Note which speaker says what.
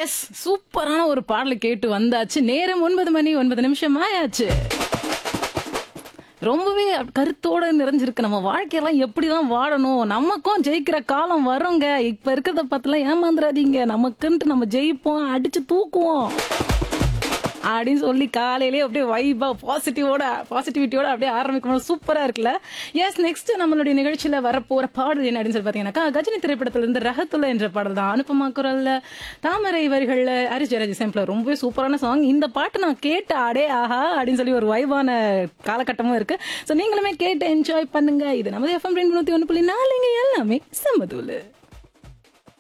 Speaker 1: S, சூப்பரான ஒரு பாடலை கேட்டு வந்தாச்சு. நேரம் 9 மணி 9 நிமிஷம் ஆயாச்சு. ரொம்பவே கருத்தோட நிறைஞ்சிருக்கு. நம்ம வாழ்க்கையெல்லாம் எப்படிதான் வாழணும், நமக்கும் ஜெயிக்கிற காலம் வருங்க. இப்ப இருக்கிறத பத்திலாம் ஏமாந்துடாதீங்க. நமக்குன்ட்டு நம்ம ஜெயிப்போம், அடிச்சு தூக்குவோம் அப்படின்னு சொல்லி காலையிலேயே அப்படியே வைபா பாசிட்டிவிட்டியோட அப்படியே ஆரம்பிக்கணும். சூப்பரா இருக்குல்ல. எஸ், நெக்ஸ்ட் நம்மளுடைய நிகழ்ச்சியில வரப்போற பாடல் என்ன அப்படின்னு சொல்லி பாத்தீங்கன்னாக்கா, கஜினி திரைப்படத்துல இருந்து ரஹத்துல்லா என்ற பாடல் தான். அனுபமா குரல்ல, தாமரை வரிகள்ல, ஹாரிஸ் ஜெயராஜ் சாம்பிள். ரொம்பவே சூப்பரான சாங். இந்த பாட்டு நான் கேட்ட அடே ஆஹா அப்படின்னு சொல்லி ஒரு வைபான காலகட்டமும் இருக்கு. ஸோ நீங்களுமே கேட்டு என்ஜாய் பண்ணுங்க. இது நமது FM 101.4 எல்லாமே சமதூலு.